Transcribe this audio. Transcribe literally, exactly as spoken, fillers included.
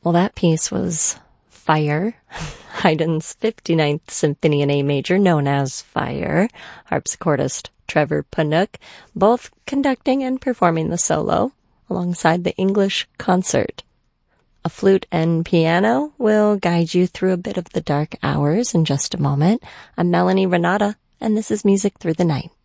Well, that piece was Fire, Haydn's fifty-ninth Symphony in A major, known as Fire. Harpsichordist Trevor Panook, both conducting and performing the solo alongside the English Concert. A flute and piano will guide you through a bit of the dark hours in just a moment. I'm Melanie Renata, and this is Music Through the Night.